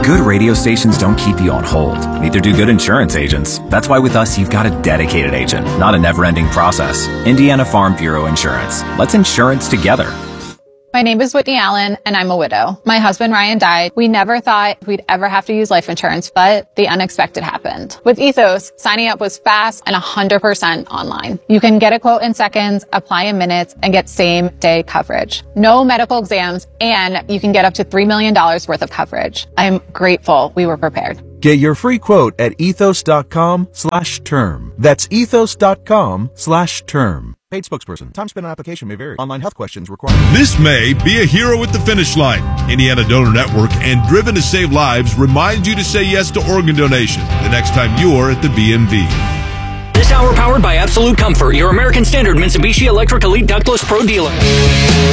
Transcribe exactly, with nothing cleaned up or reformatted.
Good radio stations don't keep you on hold. Neither do good insurance agents. That's why with us, you've got a dedicated agent, not a never-ending process. Indiana Farm Bureau Insurance. Let's insurance together. My name is Whitney Allen, and I'm a widow. My husband, Ryan, died. We never thought we'd ever have to use life insurance, but the unexpected happened. With Ethos, signing up was fast and one hundred percent online. You can get a quote in seconds, apply in minutes, and get same-day coverage. No medical exams, and you can get up to three million dollars worth of coverage. I'm grateful we were prepared. Get your free quote at ethos.com slash term. That's ethos.com slash term. Paid spokesperson. Time spent on application may vary. Online health questions required. This May, be a hero at the finish line. Indiana Donor Network and Driven to Save Lives remind you to say yes to organ donation the next time you're at the B M V. This hour powered by Absolute Comfort, your American Standard Mitsubishi Electric Elite Ductless Pro dealer.